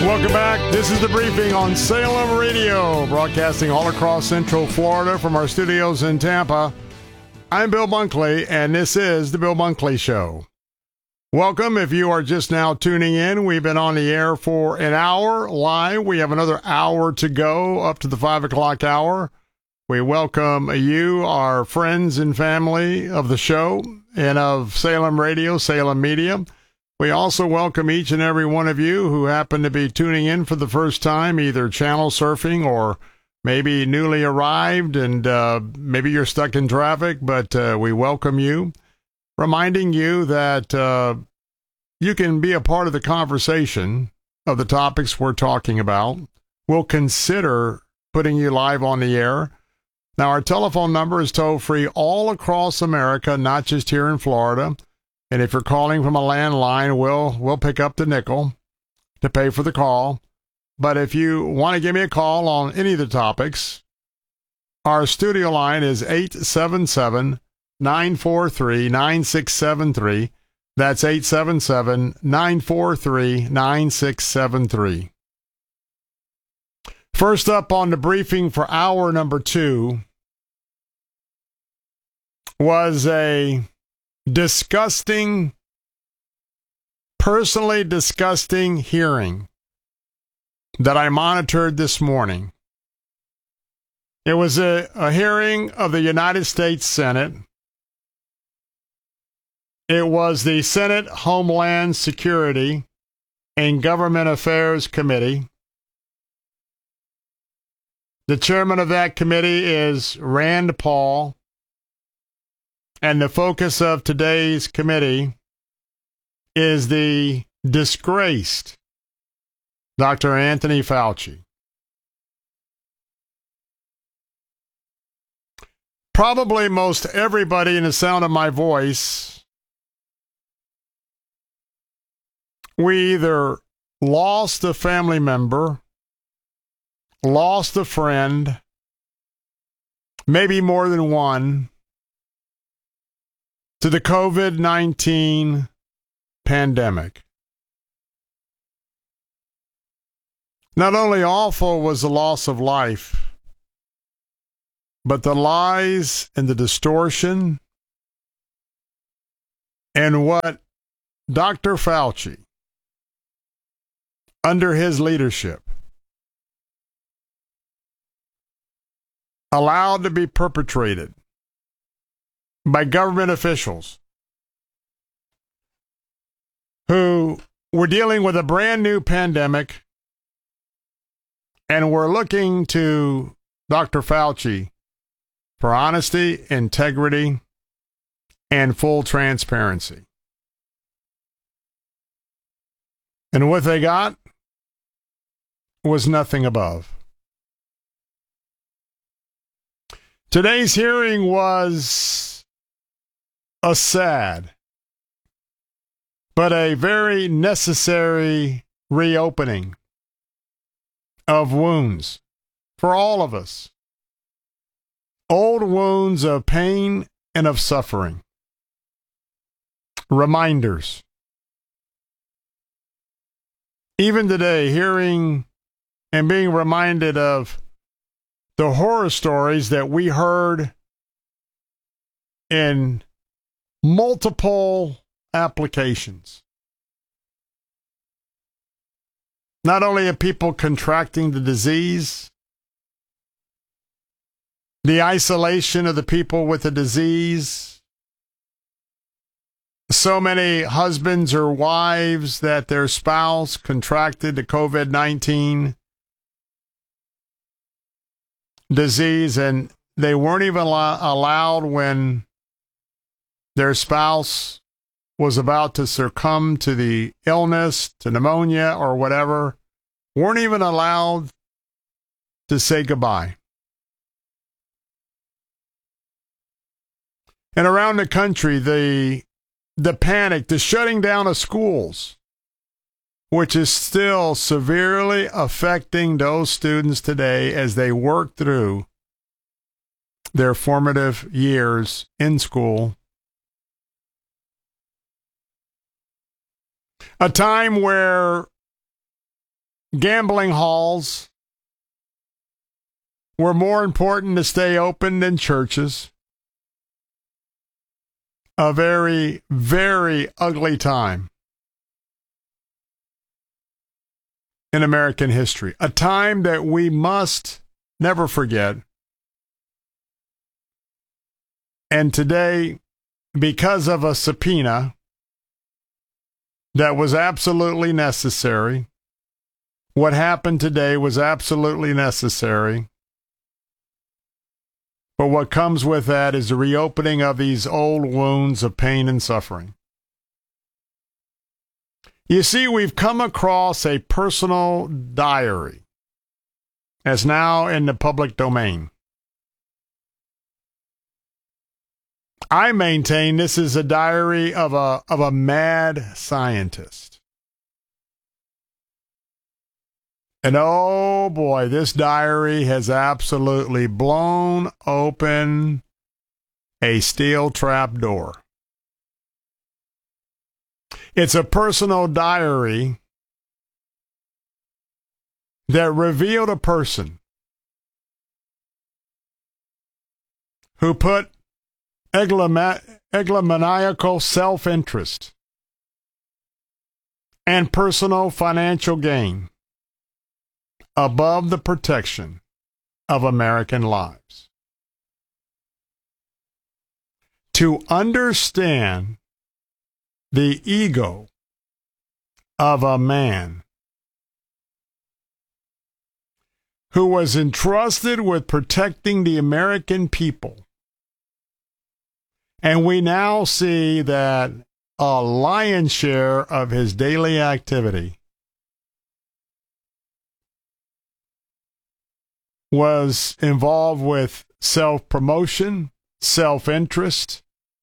Welcome back. This is the briefing on Salem Radio, broadcasting all across Central Florida from our studios in Tampa. I'm Bill Bunkley, and this is the Bill Bunkley Show. Welcome. If you are just now tuning in, we've been on the air for an hour live. We have another hour to go up to the 5 o'clock hour. We welcome you, our friends and family of the show and of Salem Radio, Salem Media. We also welcome each and every one of you who happen to be tuning in for the first time, either channel surfing or maybe newly arrived, and maybe you're stuck in traffic, but we welcome you, reminding you that you can be a part of the conversation of the topics we're talking about. We'll consider putting you live on the air. Now, our telephone number is toll-free all across America, not just here in Florida. And if you're calling from a landline, we'll pick up the nickel to pay for the call. But if you want to give me a call on any of the topics, our studio line is 877-943-9673. That's 877-943-9673. First up on the briefing for hour number 2 was a personally disgusting hearing that I monitored this morning. It was a hearing of the United States Senate. It was the Senate Homeland Security and Government Affairs Committee. The chairman of that committee is Rand Paul. And the focus of today's committee is the disgraced Dr. Anthony Fauci. Probably most everybody in the sound of my voice, we either lost a family member, lost a friend, maybe more than one, to the COVID-19 pandemic. Not only awful was the loss of life, but the lies and the distortion and what Dr. Fauci, under his leadership, allowed to be perpetrated by government officials who were dealing with a brand new pandemic and were looking to Dr. Fauci for honesty, integrity, and full transparency. And what they got was nothing above. Today's hearing was a sad, but a very necessary reopening of wounds for all of us. Old wounds of pain and of suffering. Reminders. Even today, hearing and being reminded of the horror stories that we heard in multiple applications. Not only of people contracting the disease, the isolation of the people with the disease, so many husbands or wives that their spouse contracted the COVID-19 disease and they weren't even allowed when their spouse was about to succumb to the illness, to pneumonia or whatever, weren't even allowed to say goodbye. And around the country, the panic, the shutting down of schools, which is still severely affecting those students today as they work through their formative years in school. A time where gambling halls were more important to stay open than churches. A very, very ugly time in American history. A time that we must never forget. And today, because of a subpoena that was absolutely necessary, what happened today was absolutely necessary. But what comes with that is the reopening of these old wounds of pain and suffering. You see, we've come across a personal diary that's now in the public domain. I maintain this is a diary of a mad scientist. And oh boy, this diary has absolutely blown open a steel trap door. It's a personal diary that revealed a person who put egomaniacal self-interest and personal financial gain above the protection of American lives. To understand the ego of a man who was entrusted with protecting the American people. And we now see that a lion's share of his daily activity was involved with self-promotion, self-interest.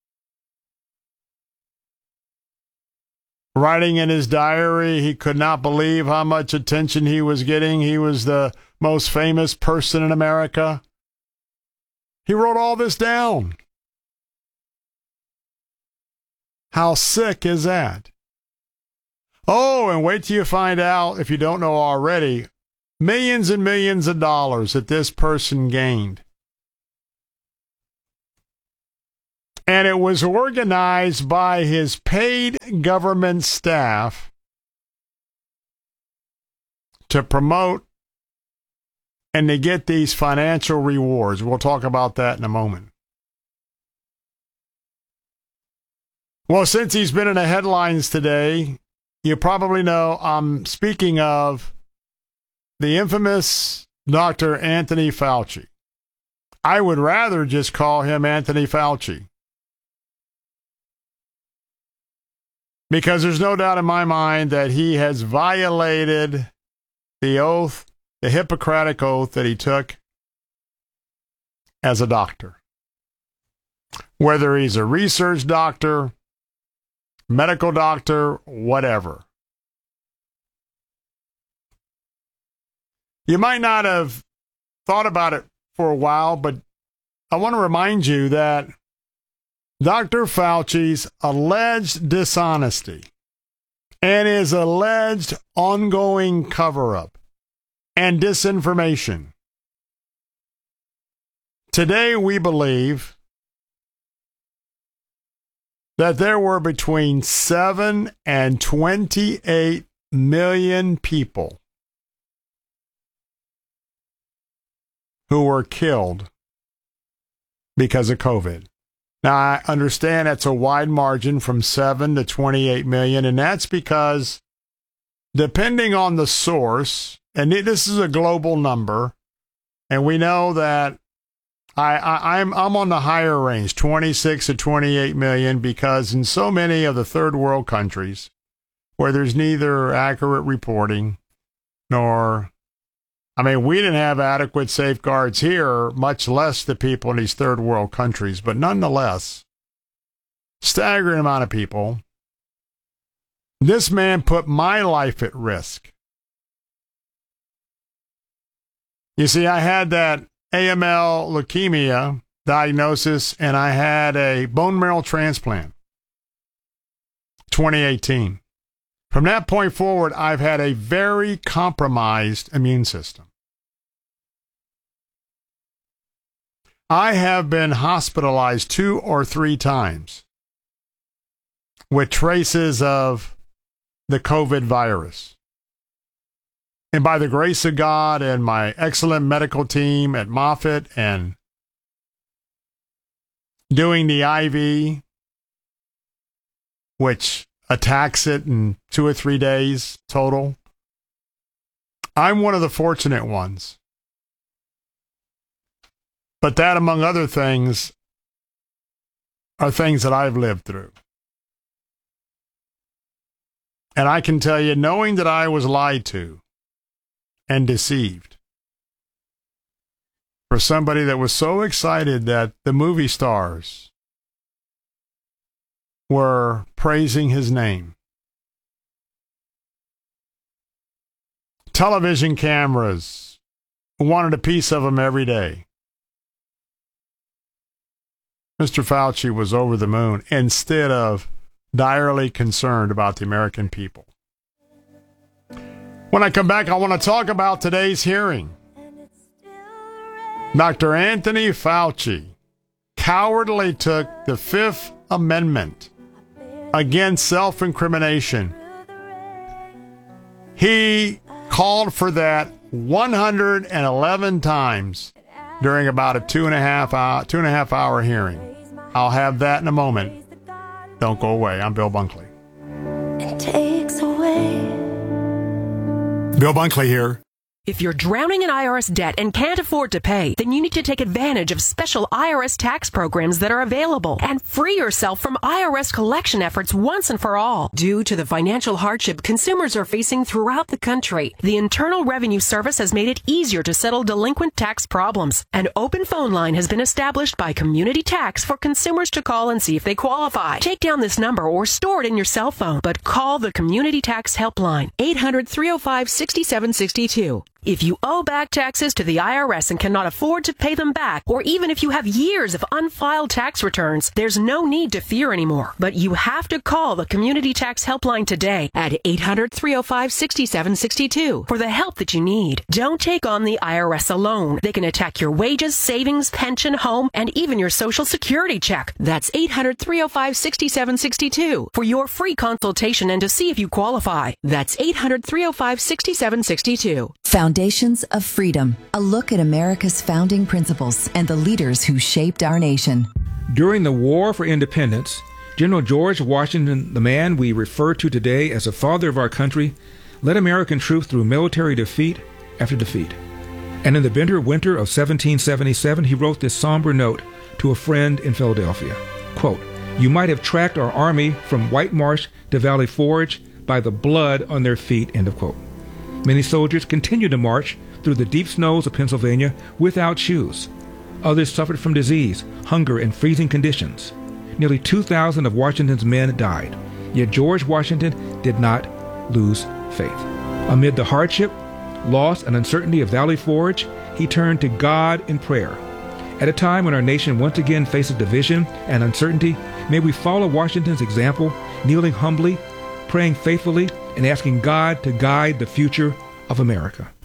Writing in his diary, he could not believe how much attention he was getting. He was the most famous person in America. He wrote all this down. How sick is that? Oh, and wait till you find out, if you don't know already, millions and millions of dollars that this person gained. And it was organized by his paid government staff to promote and to get these financial rewards. We'll talk about that in a moment. Well, since he's been in the headlines today, you probably know I'm speaking of the infamous Dr. Anthony Fauci. I would rather just call him Anthony Fauci, because there's no doubt in my mind that he has violated the oath, the Hippocratic oath that he took as a doctor. Whether he's a research doctor, medical doctor, whatever. You might not have thought about it for a while, but I want to remind you that Dr. Fauci's alleged dishonesty and his alleged ongoing cover-up and disinformation. Today we believe that there were between 7 and 28 million people who were killed because of COVID. Now, I understand that's a wide margin from 7 to 28 million, and that's because, depending on the source, and this is a global number, and we know that I'm on the higher range, 26 to 28 million, because in so many of the third world countries where there's neither accurate reporting nor, we didn't have adequate safeguards here, much less the people in these third world countries, but nonetheless, staggering amount of people. This man put my life at risk. You see, I had that AML leukemia diagnosis, and I had a bone marrow transplant, 2018. From that point forward, I've had a very compromised immune system. I have been hospitalized 2 or 3 times with traces of the COVID virus. And by the grace of God and my excellent medical team at Moffitt and doing the IV, which attacks it in 2 or 3 days total, I'm one of the fortunate ones. But that, among other things, are things that I've lived through. And I can tell you, knowing that I was lied to and deceived, for somebody that was so excited that the movie stars were praising his name, television cameras wanted a piece of him every day, Mr. Fauci was over the moon instead of direly concerned about the American people. When I come back, I want to talk about today's hearing. Dr. Anthony Fauci cowardly took the Fifth Amendment against self-incrimination. He called for that 111 times during about a 2.5 hour hearing. I'll have that in a moment. Don't go away. I'm Bill Bunkley. It takes away. Bill Bunkley here. If you're drowning in IRS debt and can't afford to pay, then you need to take advantage of special IRS tax programs that are available and free yourself from IRS collection efforts once and for all. Due to the financial hardship consumers are facing throughout the country, the Internal Revenue Service has made it easier to settle delinquent tax problems. An open phone line has been established by Community Tax for consumers to call and see if they qualify. Take down this number or store it in your cell phone, but call the Community Tax Helpline, 800-305-6762. If you owe back taxes to the IRS and cannot afford to pay them back, or even if you have years of unfiled tax returns, there's no need to fear anymore. But you have to call the Community Tax Helpline today at 800-305-6762 for the help that you need. Don't take on the IRS alone. They can attack your wages, savings, pension, home, and even your Social Security check. That's 800-305-6762 for your free consultation and to see if you qualify. That's 800-305-6762. Foundations of Freedom, a look at America's founding principles and the leaders who shaped our nation. During the War for Independence, General George Washington, the man we refer to today as the father of our country, led American troops through military defeat after defeat. And in the bitter winter of 1777, he wrote this somber note to a friend in Philadelphia. Quote, "You might have tracked our army from White Marsh to Valley Forge by the blood on their feet," end of quote. Many soldiers continued to march through the deep snows of Pennsylvania without shoes. Others suffered from disease, hunger, and freezing conditions. Nearly 2,000 of Washington's men died. Yet George Washington did not lose faith. Amid the hardship, loss, and uncertainty of Valley Forge, he turned to God in prayer. At a time when our nation once again faces division and uncertainty, may we follow Washington's example, kneeling humbly, praying faithfully, and asking God to guide the future of America.